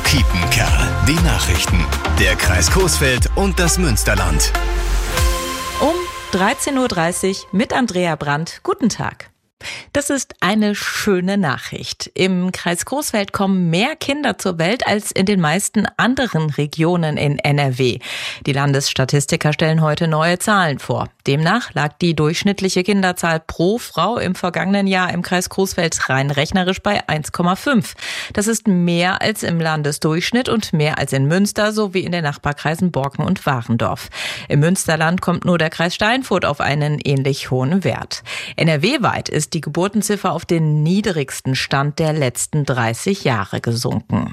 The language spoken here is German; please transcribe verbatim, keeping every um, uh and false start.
Kiepenkerl. Die Nachrichten. Der Kreis Coesfeld und das Münsterland. Um dreizehn Uhr dreißig mit Andrea Brandt. Guten Tag. Das ist eine schöne Nachricht. Im Kreis Coesfeld kommen mehr Kinder zur Welt als in den meisten anderen Regionen in N R W. Die Landesstatistiker stellen heute neue Zahlen vor. Demnach lag die durchschnittliche Kinderzahl pro Frau im vergangenen Jahr im Kreis Coesfeld rein rechnerisch bei eins Komma fünf. Das ist mehr als im Landesdurchschnitt und mehr als in Münster sowie in den Nachbarkreisen Borken und Warendorf. Im Münsterland kommt nur der Kreis Steinfurt auf einen ähnlich hohen Wert. N R W-weit ist die Geburtenziffer auf den niedrigsten Stand der letzten dreißig Jahre gesunken.